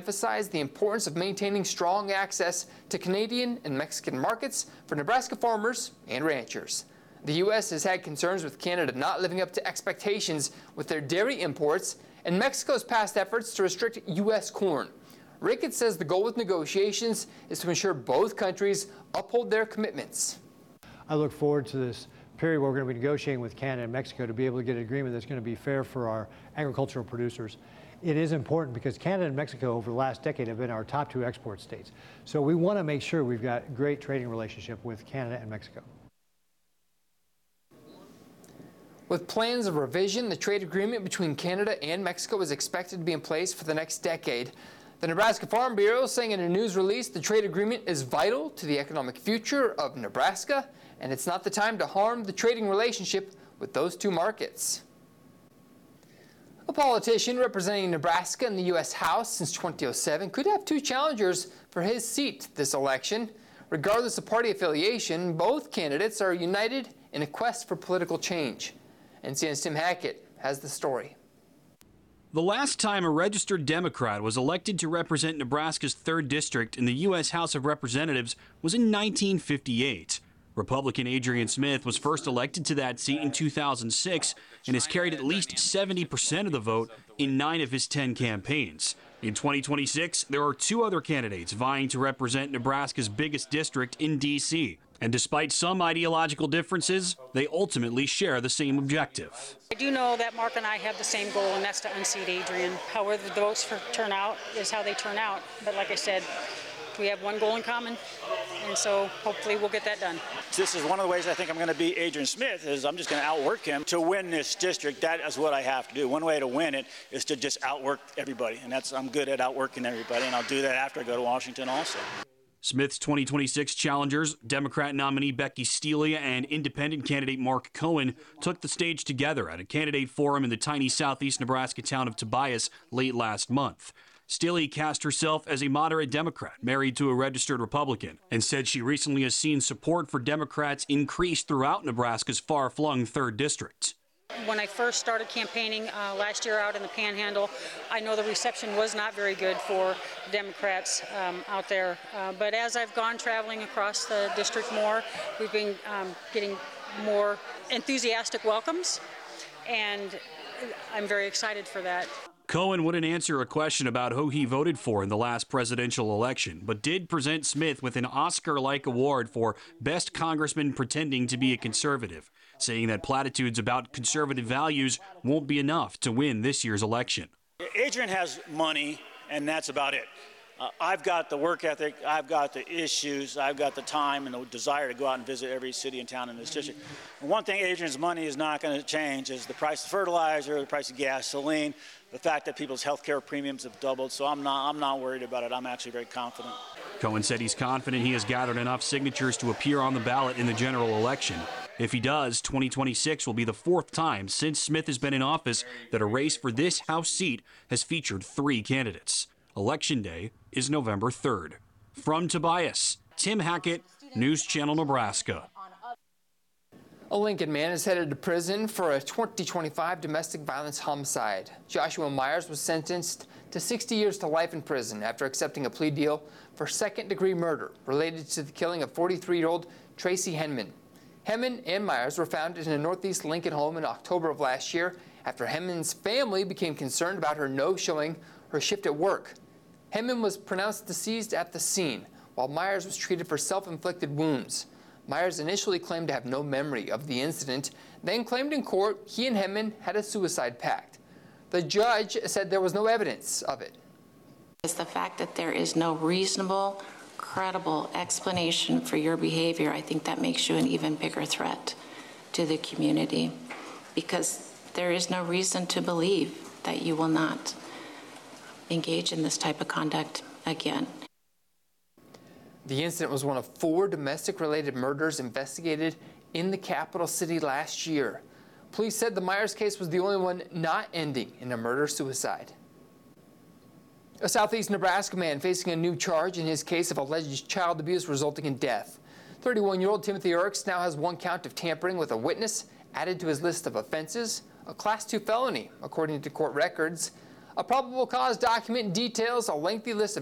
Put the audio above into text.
emphasized the importance of maintaining strong access to Canadian and Mexican markets for Nebraska farmers and ranchers. The U.S. has had concerns with Canada not living up to expectations with their dairy imports and Mexico's past efforts to restrict U.S. corn. Ricketts says the goal with negotiations is to ensure both countries uphold their commitments. I look forward to this period where we're going to be negotiating with Canada and Mexico to be able to get an agreement that's going to be fair for our agricultural producers. It is important because Canada and Mexico over the last decade have been our top two export states. So we want to make sure we've got a great trading relationship with Canada and Mexico. With plans of revision, the trade agreement between Canada and Mexico is expected to be in place for the next decade. The Nebraska Farm Bureau is saying in a news release the trade agreement is vital to the economic future of Nebraska, and it's not the time to harm the trading relationship with those two markets. A politician representing Nebraska in the U.S. House since 2007 could have two challengers for his seat this election. Regardless of party affiliation, both candidates are united in a quest for political change. NCN's Tim Hackett has the story. The last time a registered Democrat was elected to represent Nebraska's 3rd District in the U.S. House of Representatives was in 1958. Republican Adrian Smith was first elected to that seat in 2006 and has carried at least 70% of the vote in 9 of his 10 campaigns. In 2026, there are 2 other candidates vying to represent Nebraska's biggest district in D.C. And despite some ideological differences, they ultimately share the same objective. I do know that Mark and I have the same goal, and that's to unseat Adrian. However the votes turn out is how they turn out. But like I said, we have one goal in common, and so hopefully we'll get that done. This is one of the ways I think I'm going to beat Adrian Smith is I'm just going to outwork him. To win this district, that is what I have to do. One way to win it is to just outwork everybody, and I'm good at outworking everybody, and I'll do that after I go to Washington also. Smith's 2026 challengers, Democrat nominee Becky Steele and independent candidate Mark Cohen, took the stage together at a candidate forum in the tiny southeast Nebraska town of Tobias late last month. Steele cast herself as a moderate Democrat married to a registered Republican and said she recently has seen support for Democrats increase throughout Nebraska's far-flung 3rd District. When I first started campaigning last year out in the Panhandle, I know the reception was not very good for Democrats out there. But as I've gone traveling across the district more, we've been getting more enthusiastic welcomes, and I'm very excited for that. Cohen wouldn't answer a question about who he voted for in the last presidential election, but did present Smith with an Oscar-like award for Best Congressman Pretending to be a Conservative, saying that platitudes about conservative values won't be enough to win this year's election. Adrian has money, and that's about it. I've got the work ethic, I've got the issues, I've got the time and the desire to go out and visit every city and town in this district. And one thing Adrian's money is not going to change is the price of fertilizer, the price of gasoline, the fact that people's health care premiums have doubled, so I'm not worried about it. I'm actually very confident. Cohen said he's confident he has gathered enough signatures to appear on the ballot in the general election. If he does, 2026 will be the 4th time since Smith has been in office that a race for this House seat has featured 3 candidates. Election Day is November 3rd. From Tobias, Tim Hackett, News Channel Nebraska. A Lincoln man is headed to prison for a 2025 domestic violence homicide. Joshua Myers was sentenced to 60 years to life in prison after accepting a plea deal for 2nd-degree murder related to the killing of 43-year-old Tracy Henman. Henman and Myers were found in a northeast Lincoln home in October of last year after Henman's family became concerned about her no showing her shift at work. Henman was pronounced deceased at the scene, while Myers was treated for self-inflicted wounds. Myers initially claimed to have no memory of the incident, then claimed in court he and Henman had a suicide pact. The judge said there was no evidence of it. It's the fact that there is no reasonable, credible explanation for your behavior. I think that makes you an even bigger threat to the community, because there is no reason to believe that you will not engage in this type of conduct again. The incident was one of 4 domestic-related murders investigated in the capital city last year. Police said the Myers case was the only one not ending in a murder-suicide. A southeast Nebraska man facing a new charge in his case of alleged child abuse resulting in death. 31-year-old Timothy Erks now has 1 count of tampering with a witness added to his list of offenses, a Class 2 felony, according to court records. A probable cause document details a lengthy list of